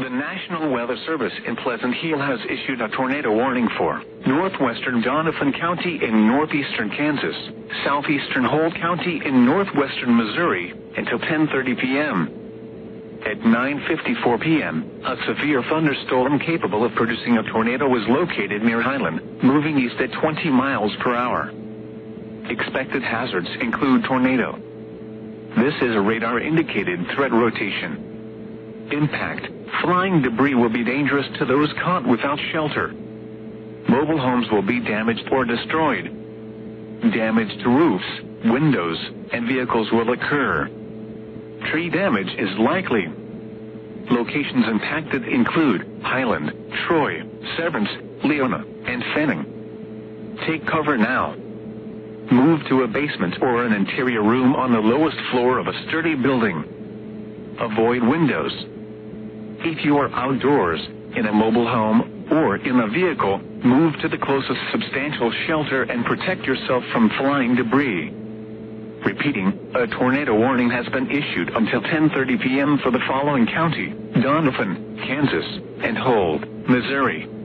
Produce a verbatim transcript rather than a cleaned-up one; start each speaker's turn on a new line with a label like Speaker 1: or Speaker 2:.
Speaker 1: National Weather Service in Pleasant Hill has issued a tornado warning for northwestern Donovan County in northeastern Kansas, southeastern Holt County in northwestern Missouri, until ten thirty p m At nine fifty-four p m, a severe thunderstorm capable of producing a tornado was located near Highland, moving east at twenty miles per hour. Expected hazards include tornado. This is a radar-indicated threat rotation. Impact. Flying debris will be dangerous to those caught without shelter. Mobile homes will be damaged or destroyed. Damage to roofs, windows, and vehicles will occur. Tree damage is likely. Locations impacted include Highland, Troy, Severance, Leona, and Fenning. Take cover now. Move to a basement or an interior room on the lowest floor of a sturdy building. Avoid windows. If you are outdoors, in a mobile home, or in a vehicle, move to the closest substantial shelter and protect yourself from flying debris. Repeating, a tornado warning has been issued until ten thirty p m for the following county: Donovan, Kansas, and Holt, Missouri.